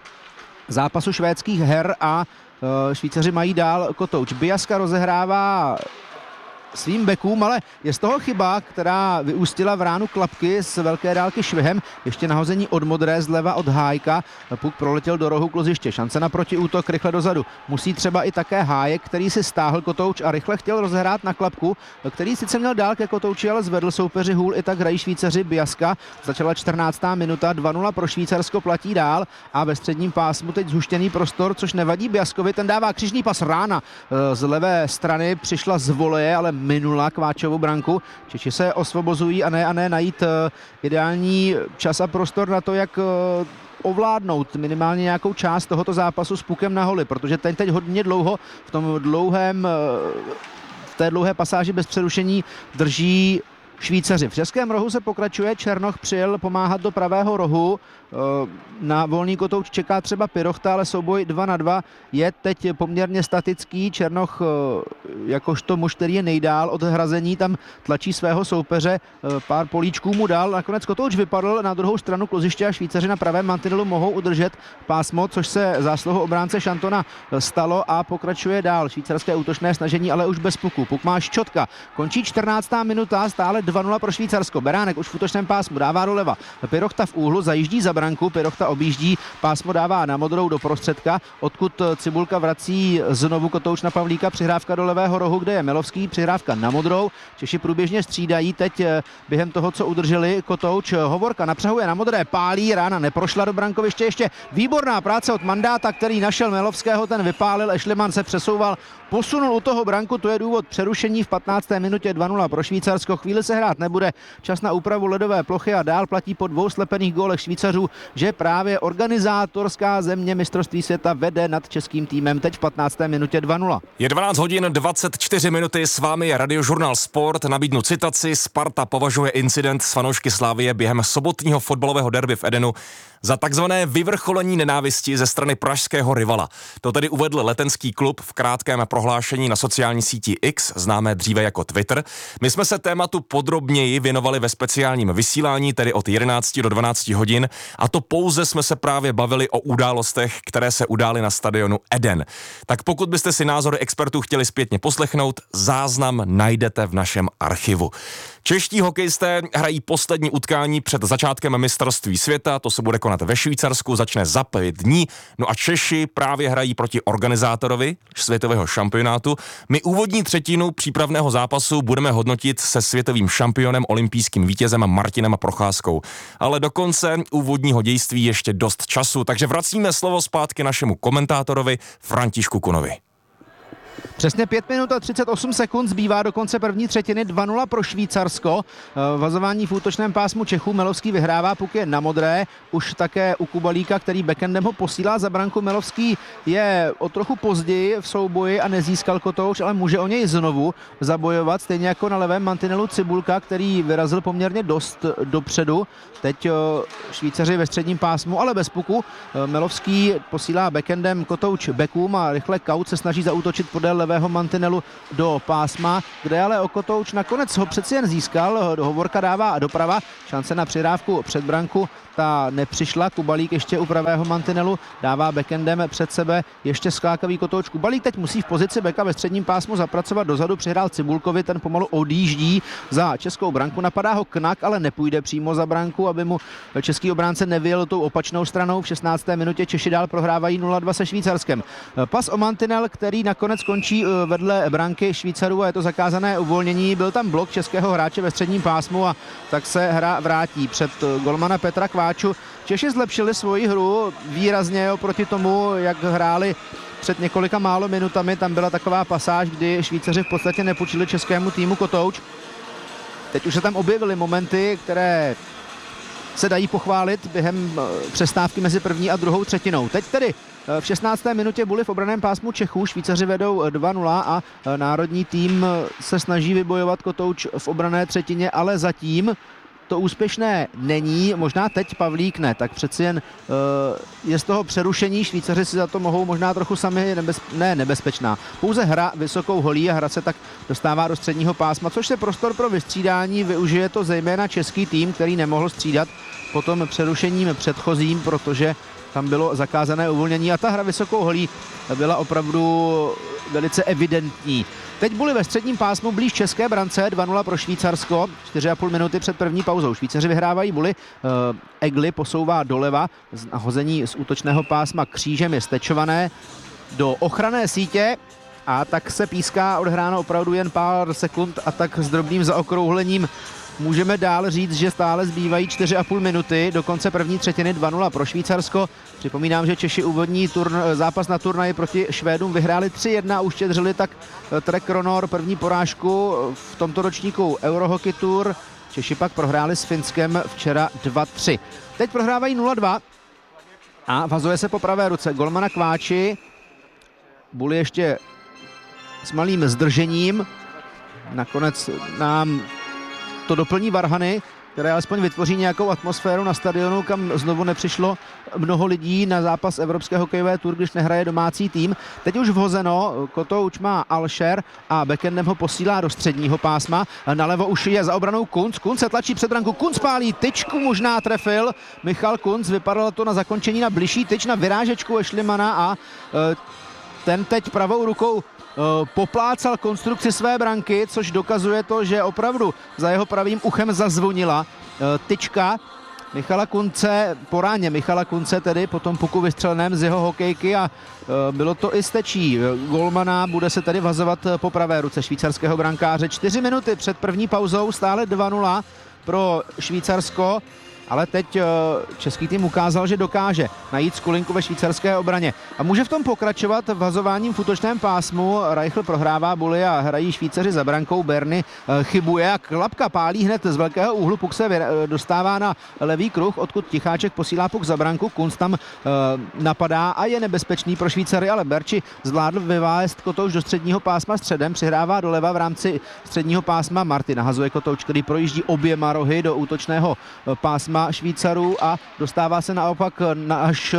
zápasu švédských her a Švýcaři mají dál kotouč. Biaska rozehrává svým bekům, ale je z toho chyba, která vyústila v ránu Klapky z velké dálky švihem. Ještě nahození od modré zleva od Hájka. Puk proletěl do rohu kluziště. Šance na protiútok rychle dozadu. Musí třeba i také Hájek, který si stáhl kotouč a rychle chtěl rozehrát na Klapku, který sice měl dál ke kotouči, ale zvedl soupeři hůl. I tak hrají Švýcaři. Biaska. Začala 14. minuta. 2-0 pro Švýcarsko, platí dál a ve středním pásmu teď zhuštěný prostor, což nevadí Biaskovi. Ten dává křižný pas, rána z levé strany přišla z voleje, ale minula Kváčovu branku. Češi se osvobozují a ne najít ideální čas a prostor na to, jak ovládnout minimálně nějakou část tohoto zápasu s pukem na holi, protože ten teď hodně dlouho v té dlouhé pasáži bez přerušení drží Švýcaři. V českém rohu se pokračuje, Černoch přijel pomáhat do pravého rohu, na volný kotouč čeká třeba Pirochta, ale souboj 2-2 je teď poměrně statický. Černoch jakožto muž, který je nejdál od hrazení, tam tlačí svého soupeře, pár políčků mu dal, nakonec kotouč vypadl na druhou stranu kluziště a Švýcaři na pravém mantinelu mohou udržet pásmo, což se zásluhou obránce Šantona stalo a pokračuje dál. Švýcarské útočné snažení, ale už bez puku. Puk má Ščotka. Končí 14. minuta, stále 2-0 pro Švýcarsko. Beránek už v útočném pásmu dává doleva. Pirochta v úhlu, zajíždí za branku, Pirochta objíždí, pásmo dává na modrou do prostředka, odkud Cibulka vrací znovu kotouč na Pavlíka, přihrávka do levého rohu, kde je Melovský, přihrávka na modrou. Češi průběžně střídají, teď během toho, co udrželi kotouč, Hovorka napřahuje na modré, pálí, rána neprošla do brankoviště, ještě výborná práce od Mandáta, který našel Melovského, ten vypálil, Ešliman se přesouval, posunul u toho branku, to je důvod přerušení v 15. minutě 2-0 pro Švýcarsko. Chvíli se hrát nebude, čas na úpravu ledové plochy a dál platí po 2 slepených gólech Švýcařů, že právě organizátorská země mistrovství světa vede nad českým týmem teď v 15. minutě 2-0. Je 12 hodin 24 minuty, s vámi je Radiožurnál Sport, nabídnu citaci. Sparta považuje incident s fanoušky Slavie během sobotního fotbalového derby v Edenu za takzvané vyvrcholení nenávisti ze strany pražského rivala. To tedy uvedl letenský klub v krátkém prohlášení na sociální síti X, známé dříve jako Twitter. My jsme se tématu podrobněji věnovali ve speciálním vysílání, tedy od 11 do 12 hodin, a to pouze jsme se právě bavili o událostech, které se udály na stadionu Eden. Tak pokud byste si názory expertů chtěli zpětně poslechnout, záznam najdete v našem archivu. Čeští hokejisté hrají poslední utkání před začátkem mistrovství světa, to se bude konat šampionát ve Švýcarsku začne za 5 dní, no a Češi právě hrají proti organizátorovi světového šampionátu. My úvodní třetinu přípravného zápasu budeme hodnotit se světovým šampionem, olympijským vítězem Martinem Procházkou. Ale do konce úvodního dějství ještě dost času, takže vracíme slovo zpátky našemu komentátorovi Františku Kunovi. Přesně 5 minut a 38 sekund zbývá do konce první třetiny, 2-0 pro Švýcarsko. Vazování v útočném pásmu Čechů, Melovský vyhrává, puk je na modré, už také u Kubalíka, který backendem ho posílá za branku. Melovský je o trochu později v souboji a nezískal kotouč, ale může o něj znovu zabojovat, stejně jako na levém mantinelu Cibulka, který vyrazil poměrně dost dopředu. Teď Švýcaři ve středním pásmu, ale bez puku. Melovský posílá backendem kotouč backům a rychle Kaut se snaží zaútočit podél levého mantinelu do pásma, kde ale o kotouč nakonec ho přeci jen získal. Hovorka dává doprava, šance na přidávku před branku, ta nepřišla. Kubalík ještě u pravého mantinelu dává backendem před sebe ještě skákavý kotouč. Kubalík teď musí v pozici beka ve středním pásmu zapracovat dozadu, přihrál Cibulkovi, ten pomalu odjíždí za českou branku, napadá ho Knak, ale nepůjde přímo za branku, aby mu český obránce nevyjel tou opačnou stranou. V 16. minutě Češi dál prohrávají 0-2 se Švýcarskem. Pas o mantinel, který nakonec končí vedle branky Švýcarů a je to zakázané uvolnění. Byl tam blok českého hráče ve středním pásmu a tak se hra vrátí před golmana Petra Kváču. Češi zlepšili svoji hru výrazně oproti tomu, jak hráli před několika málo minutami. Tam byla taková pasáž, kdy Švýcaři v podstatě nepůjčili českému týmu kotouč. Teď už se tam objevily momenty, které se dají pochválit během přestávky mezi první a druhou třetinou. Teď tedy v 16. minutě buly v obraném pásmu Čechů, Švýcaři vedou 2-0 a národní tým se snaží vybojovat kotouč v obranné třetině, ale zatím to úspěšné není, možná teď Pavlík ne, tak přeci jen je z toho přerušení, Švýcaři si za to mohou možná trochu sami, nebezpečná. Pouze hra vysokou holí a hra se tak dostává do středního pásma, což je prostor pro vystřídání, využije to zejména český tým, který nemohl střídat po tom přerušením předchozím, protože tam bylo zakázané uvolnění a ta hra vysokou holí byla opravdu velice evidentní. Teď byli ve středním pásmu blíž české brance, 2-0 pro Švýcarsko, 4,5 minuty před první pauzou. Švýcaři vyhrávají buly, Egli posouvá doleva, hození z útočného pásma křížem je stečované do ochranné sítě a tak se píská, odhráno opravdu jen pár sekund a tak s drobným zaokrouhlením můžeme dál říct, že stále zbývají 4,5 minuty do konce první třetiny, 2-0 pro Švýcarsko. Připomínám, že Češi úvodní zápas na turnaji proti Švédům vyhráli 3-1 a uštědřili tak Trek Ronor první porážku v tomto ročníku Eurohockey Tour. Češi pak prohráli s Finskem včera 2-3. Teď prohrávají 0-2 a vazuje se po pravé ruce golmana Kváči. Buly ještě s malým zdržením. Nakonec nám to doplní Varhany, které alespoň vytvoří nějakou atmosféru na stadionu, kam znovu nepřišlo mnoho lidí na zápas Evropské hokejové tour, když nehraje domácí tým. Teď už vhozeno, kotouč má Alšer a backendem ho posílá do středního pásma. Nalevo už je za obranou Kunc. Kunc se tlačí před branku, Kunc pálí tyčku, možná trefil Michal Kunc, vypadalo to na zakončení na bližší tyč, na vyrážečku Ešlimana a ten teď pravou rukou poplácal konstrukci své branky, což dokazuje to, že opravdu za jeho pravým uchem zazvonila tyčka Michala Kunce, po ráně Michala Kunce tedy po tom puku vystřeleném z jeho hokejky a bylo to i z tečí golmana, bude se tedy vazovat po pravé ruce švýcarského brankáře. 4 minuty před první pauzou, stále 2-0 pro Švýcarsko. Ale teď český tým ukázal, že dokáže najít skulinku ve švýcarské obraně. A může v tom pokračovat vazováním v útočném pásmu. Reichl prohrává buly a hrají Švýcaři za brankou. Berny chybuje a Klapka pálí hned z velkého úhlu. Puk se dostává na levý kruh, odkud Ticháček posílá puk za branku. Kunc tam napadá a je nebezpečný pro Švýcary, ale Berči zvládl vyvést kotouč do středního pásma středem. Přihrává doleva v rámci středního pásma. Martin nahazuje kotouč, který projíždí oběma rohy do útočného pásma Švýcarů a dostává se naopak až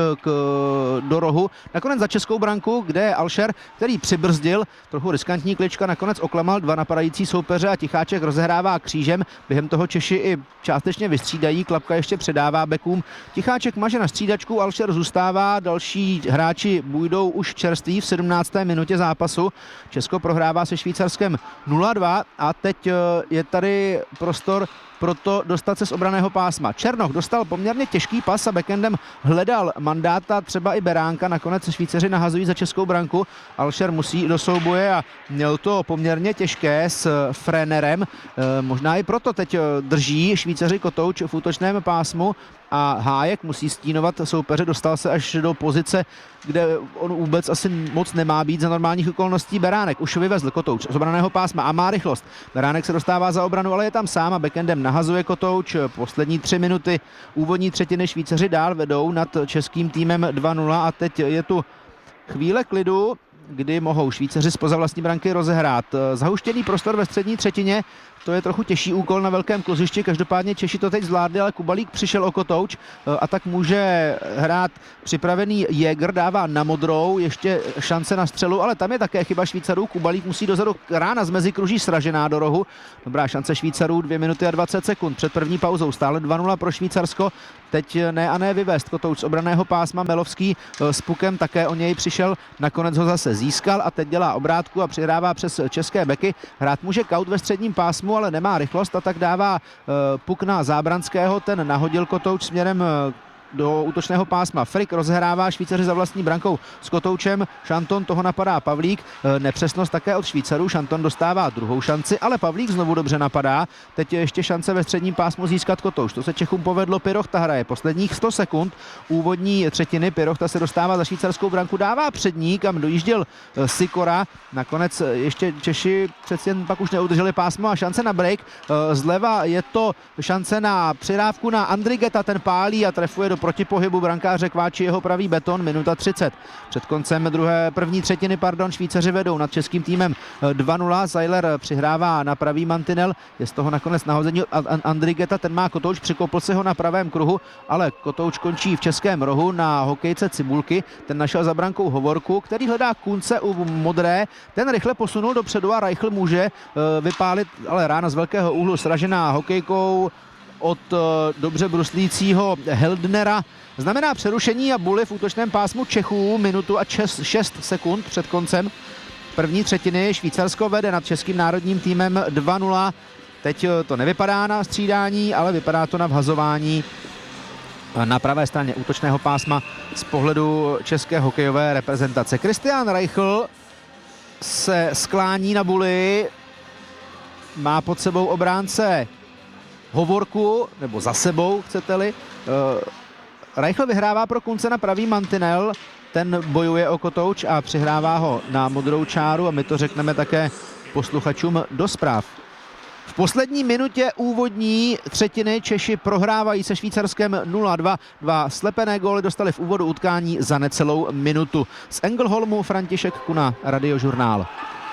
do rohu. Nakonec za českou branku, kde je Alšer, který přibrzdil, trochu riskantní klička, nakonec oklamal dva napadající soupeře a Ticháček rozehrává křížem. Během toho Češi i částečně vystřídají, Klapka ještě předává bekům. Ticháček maže na střídačku, Alšer zůstává, další hráči budou už čerství v 17. minutě zápasu. Česko prohrává se Švýcarskem 0-2 a teď je tady prostor proto dostat se z obraného pásma. Černoch dostal poměrně těžký pas a backendem hledal mandáta, třeba i Beránka, nakonec Švýcaři nahazují za českou branku, Alšer musí do souboje a měl to poměrně těžké s Frenerem, možná i proto teď drží Švýcaři kotouč v útočném pásmu a Hájek musí stínovat soupeře, dostal se až do pozice, kde on vůbec asi moc nemá být za normálních okolností. Beránek už vyvezl kotouč z obraného pásma a má rychlost. Beránek se dostává za obranu, ale je tam sám a backendem nahazuje kotouč. Poslední 3 minuty úvodní třetiny Švýcaři dál vedou nad českým týmem 2-0 a teď je tu chvíle klidu, kdy mohou Švýcaři zpoza vlastní branky rozehrát. Zahuštěný prostor ve střední třetině, to je trochu těžší úkol na velkém kluzišti, každopádně Češi to teď zvládli, ale Kubalík přišel o kotouč a tak může hrát připravený Jäger, dává na modrou, ještě šance na střelu, ale tam je také chyba Švýcarů, Kubalík musí dozadu, rána z mezikruží sražená do rohu, dobrá šance Švýcarů, 2 minuty a 20 sekund před první pauzou, stále 2-0 pro Švýcarsko, teď ne a ne vyvést kotouč z obraného pásma, Melovský s pukem také o něj přišel, nakonec ho zase získal a teď dělá obrátku a přihrává přes české beky, hrát může Kaut ve středním pásmu, ale nemá rychlost a tak dává puk na Zábranského, ten nahodil kotouč směrem do útočného pásma. Frick rozhrává, Švýcaři za vlastní brankou s kotoučem, Šanton, toho napadá Pavlík, nepřesnost také od Švýcarů, Šanton dostává druhou šanci, ale Pavlík znovu dobře napadá, teď je ještě šance ve středním pásmu získat kotouč, to se Čechům povedlo, Pirochta hraje posledních 100 sekund úvodní třetiny, Pirochta se dostává za švýcarskou branku, dává přední, kam dojížděl Sikora, nakonec ještě Češi přeci jen pak už neudrželi pásmo a šance na break, zleva je to šance na přirávku na Andrigeta, ten pálí a trefuje do protipohybu brankáře Kváči jeho pravý beton, minuta 30. Před koncem první třetiny, Švýcaři vedou nad českým týmem 2-0, Seiler přihrává na pravý mantinel, je z toho nakonec nahození Andrigeta, ten má kotouč, přikopl se ho na pravém kruhu, ale kotouč končí v českém rohu na hokejce Cibulky, ten našel za brankou Hovorku, který hledá Kunce u modré, ten rychle posunul dopředu a Reichl může vypálit, ale rána z velkého úhlu sražená hokejkou od dobře bruslícího Heldnera. Znamená přerušení a buly v útočném pásmu Čechů, minutu a 6 sekund před koncem první třetiny. Švýcarsko vede nad českým národním týmem 2-0. Teď to nevypadá na střídání, ale vypadá to na vhazování na pravé straně útočného pásma z pohledu české hokejové reprezentace. Christian Reichl se sklání na buly, má pod sebou obránce Hovorku, nebo za sebou, chcete-li. Reichl vyhrává pro Kunce na pravý mantinel, ten bojuje o kotouč a přihrává ho na modrou čáru a my to řekneme také posluchačům do zpráv. V poslední minutě úvodní třetiny Češi prohrávají se Švýcarskem 0-2. 2 slepené góly dostali v úvodu utkání za necelou minutu. Z Engelholmu František Kuna, Radiožurnál.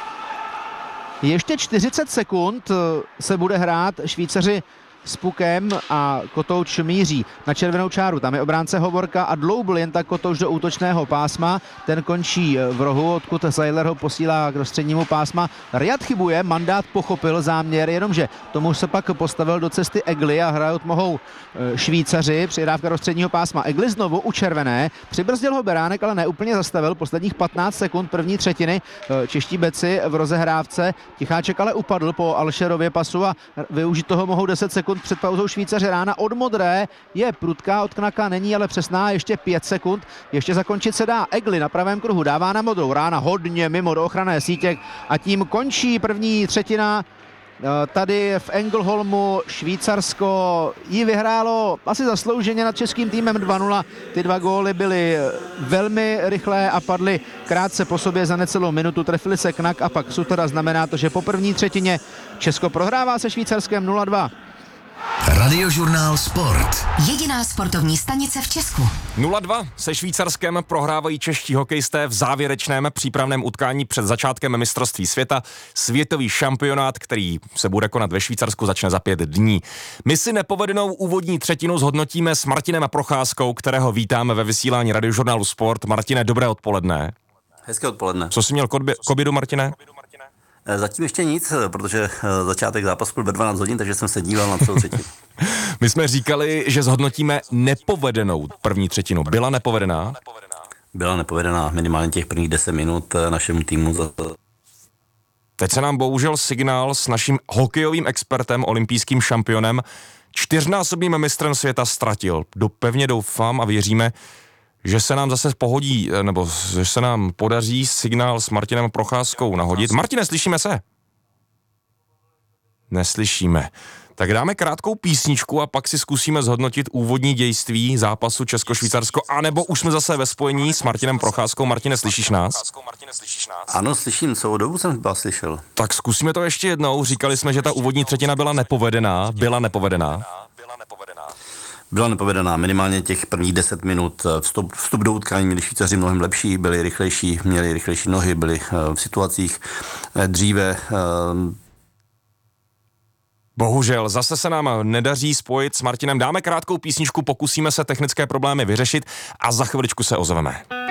Ještě 40 sekund se bude hrát, Švýcaři s pukem a kotouč míří na červenou čáru. Tam je obránce Hovorka a dloubl jen tak kotouč do útočného pásma. Ten končí v rohu, odkud Seiler ho posílá k střednímu pásma. Riad chybuje, mandát pochopil záměr, jenomže tomu se pak postavil do cesty Egli a hrát mohou Švýcaři. Přihrávka do středního pásma. Egli znovu u červené. Přibrzdil ho Beránek, ale neúplně zastavil. Posledních 15 sekund první třetiny. Čeští beci v rozehrávce. Ticháček ale upadl po Alšerově pasu a využít toho mohou 10 sekund před pauzou Švýcaři. Rána od modré je prudká, od Knaka není, ale přesná, ještě 5 sekund. Ještě zakončit se dá. Egli na pravém kruhu dává na modrou. Rána hodně mimo do ochranné sítě a tím končí první třetina. Tady v Engelholmu Švýcarsko ji vyhrálo asi zaslouženě nad českým týmem 2-0. Ty 2 góly byly velmi rychlé a padly krátce po sobě za necelou minutu. Trefili se Knak a pak Suter. Znamená to, že po první třetině Česko prohrává se Švýcarskem 0-2. Radiožurnál Sport. Jediná sportovní stanice v Česku. 0-2 se Švýcarskem prohrávají čeští hokejisté v závěrečném přípravném utkání před začátkem mistrovství světa. Světový šampionát, který se bude konat ve Švýcarsku, začne za 5 dní. My si nepovedenou úvodní třetinu zhodnotíme s Martinem Procházkou, kterého vítáme ve vysílání Radiožurnálu Sport. Martine, dobré odpoledne. Hezké odpoledne. Co jsi měl k obědu, Martine? Zatím ještě nic, protože začátek zápasu byl ve 12 hodin, takže jsem se díval na celou třetinu. My jsme říkali, že zhodnotíme nepovedenou první třetinu. Byla nepovedená? Byla nepovedená minimálně těch prvních 10 minut našemu týmu. Teď se nám bohužel signál s naším hokejovým expertem, olympijským šampionem, 4násobným mistrem světa ztratil. Pevně doufám a věříme, že se nám zase pohodí, nebo že se nám podaří signál s Martinem Procházkou nahodit. Martine, slyšíme se? Neslyšíme. Tak dáme krátkou písničku a pak si zkusíme zhodnotit úvodní dějství zápasu Česko-Švýcarsko, anebo už jsme zase ve spojení s Martinem Procházkou. Martine, slyšíš nás? Ano, slyším, celou dobu jsem vás slyšel. Tak zkusíme to ještě jednou. Říkali jsme, že ta úvodní třetina byla nepovedená. Byla nepovedená, minimálně těch prvních 10 minut. Vstup do utkání měli Švýcaři mnohem lepší, byli rychlejší, měli rychlejší nohy, byli v situacích dříve. Bohužel, zase se nám nedaří spojit s Martinem. Dáme krátkou písničku, pokusíme se technické problémy vyřešit a za chviličku se ozveme.